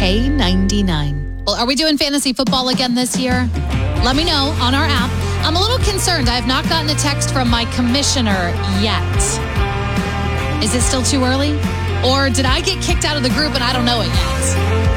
K99. Well, are we doing fantasy football again this year? Let me know on our app. I'm a little concerned. I have not gotten a text from my commissioner yet. Is it still too early? Or did I get kicked out of the group and I don't know it yet?